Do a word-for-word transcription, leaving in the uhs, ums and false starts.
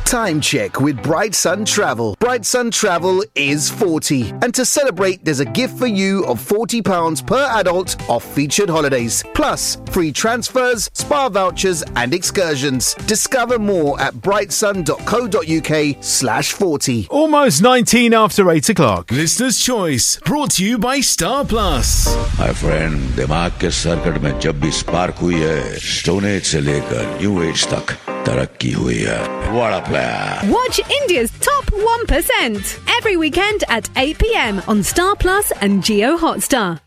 Time check with Bright Sun Travel. Bright Sun Travel is forty. And to celebrate, there's a gift for you of forty pounds per adult off featured holidays. Plus, free transfers, spa vouchers and excursions. Discover more at brightsun.co.uk slash 40. Almost nineteen after eight o'clock. Listener's Choice, brought to you by Star Plus. My friend, दिमाग के circuit में जब भी spark हुई है, stone age से लेकर new age तक तरक्की हुई है. What a player. Watch India's top one percent every weekend at eight p.m. on Star Plus and Jio Hotstar.